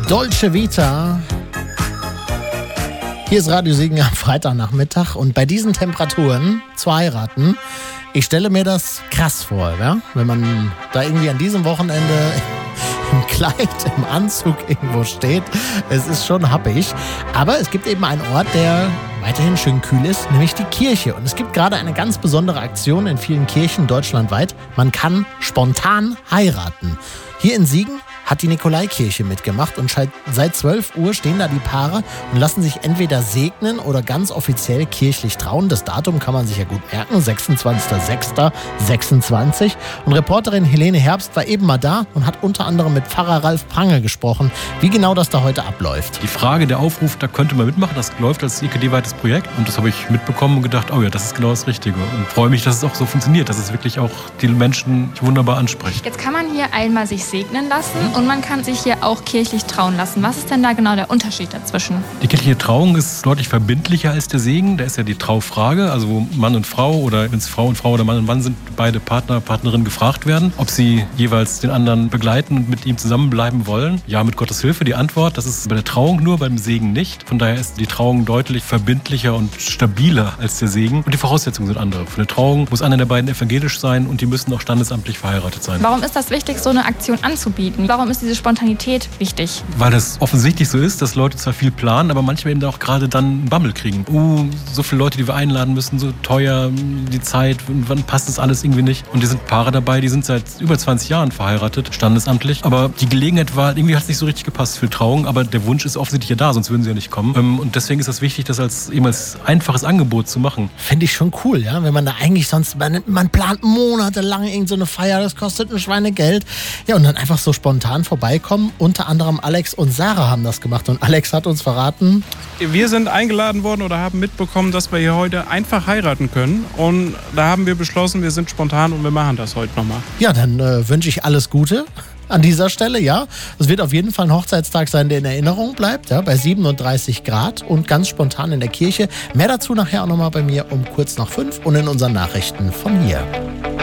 Dolce Vita. Hier ist Radio Siegen am Freitagnachmittag und bei diesen Temperaturen zu heiraten, ich stelle mir das krass vor, ja? Wenn man da irgendwie an diesem Wochenende im Kleid, im Anzug irgendwo steht. Es ist schon happig. Aber es gibt eben einen Ort, der weiterhin schön kühl ist, nämlich die Kirche. Und es gibt gerade eine ganz besondere Aktion in vielen Kirchen deutschlandweit. Man kann spontan heiraten. Hier in Siegen hat die Nikolaikirche mitgemacht und seit 12 Uhr stehen da die Paare und lassen sich entweder segnen oder ganz offiziell kirchlich trauen. Das Datum kann man sich ja gut merken, 26.06.26. Und Reporterin Helene Herbst war eben mal da und hat unter anderem mit Pfarrer Ralf Prange gesprochen, wie genau das da heute abläuft. Die Frage, der Aufruf, da könnte man mitmachen, das läuft als IKD-weites Projekt und das habe ich mitbekommen und gedacht, oh ja, das ist genau das Richtige und freue mich, dass es auch so funktioniert, dass es wirklich auch die Menschen wunderbar anspricht. Jetzt kann man hier einmal sich segnen lassen und man kann sich hier auch kirchlich trauen lassen. Was ist denn da genau der Unterschied dazwischen? Die kirchliche Trauung ist deutlich verbindlicher als der Segen. Da ist ja die Traufrage, also wo Mann und Frau oder wenn es Frau und Frau oder Mann und Mann sind, beide Partner, Partnerinnen gefragt werden, ob sie jeweils den anderen begleiten und mit ihm zusammenbleiben wollen. Ja, mit Gottes Hilfe die Antwort. Das ist bei der Trauung nur, beim Segen nicht. Von daher ist die Trauung deutlich verbindlicher und stabiler als der Segen. Und die Voraussetzungen sind andere. Für eine Trauung muss einer der beiden evangelisch sein und die müssen auch standesamtlich verheiratet sein. Warum ist das wichtig, so eine Aktion anzubieten? Warum ist diese Spontanität wichtig? Weil das offensichtlich so ist, dass Leute zwar viel planen, aber manchmal eben auch gerade dann einen Bammel kriegen. So viele Leute, die wir einladen müssen, so teuer, die Zeit, wann passt das alles irgendwie nicht? Und hier sind Paare dabei, die sind seit über 20 Jahren verheiratet, standesamtlich. Aber die Gelegenheit war, irgendwie hat es nicht so richtig gepasst für Trauung, aber der Wunsch ist offensichtlich ja da, sonst würden sie ja nicht kommen. Und deswegen ist es wichtig, das als einfaches Angebot zu machen. Finde ich schon cool, ja, wenn man da eigentlich sonst, man plant monatelang irgend so eine Feier, das kostet ein Schweinegeld. Ja, und dann einfach so spontan vorbeikommen. Unter anderem Alex und Sarah haben das gemacht und Alex hat uns verraten. Wir sind eingeladen worden oder haben mitbekommen, dass wir hier heute einfach heiraten können und da haben wir beschlossen, wir sind spontan und wir machen das heute nochmal. Ja, dann wünsche ich alles Gute an dieser Stelle, ja. Es wird auf jeden Fall ein Hochzeitstag sein, der in Erinnerung bleibt, ja, bei 37 Grad und ganz spontan in der Kirche. Mehr dazu nachher auch nochmal bei mir um kurz nach 5 und in unseren Nachrichten von hier.